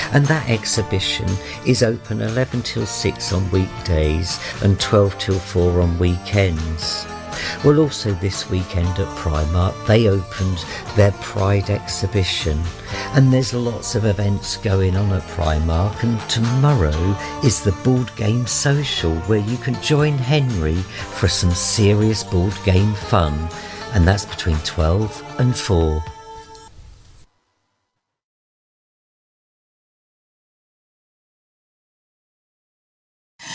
And that exhibition is open 11 till 6 on weekdays and 12 till 4 on weekends. Well, also this weekend at Primark, they opened their Pride exhibition, and there's lots of events going on at Primark, and tomorrow is the Board Game Social, where you can join Henry for some serious board game fun, and that's between 12 and 4.